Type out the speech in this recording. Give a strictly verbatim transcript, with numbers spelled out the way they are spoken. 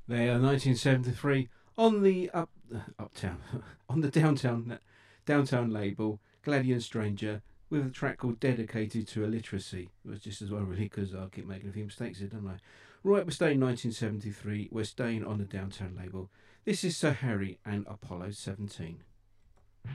They are nineteen seventy-three on the up uh, uptown on the downtown downtown label Gladian Stranger with a track called Dedicated to Illiteracy. It was just as well really because I keep making a few mistakes here, don't I? Right, we're staying nineteen seventy-three. We're staying on the downtown label. This is Sir Harry and Apollo seventeen.